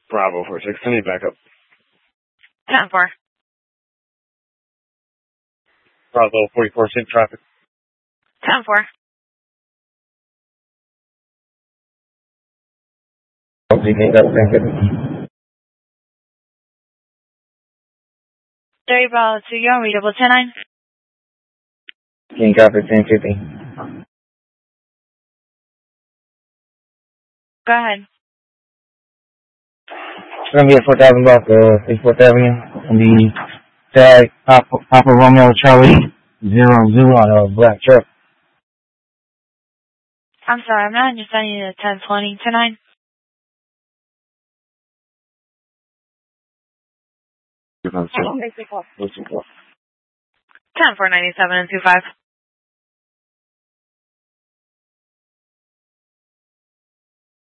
Bravo 46. I need backup. 10-4. Bravo 44. Same traffic. 10-4. Jerry Bravo 2, you're unreadable. 10-9. King copy 1050. Go ahead. It's going to be at 4,000 block, 64th Avenue. And the tag, Papa Romeo Charlie 00 on a black truck. I'm sorry, I'm not understanding you. 10-20. 10-9. What's your call? 10-4, 97 and 25.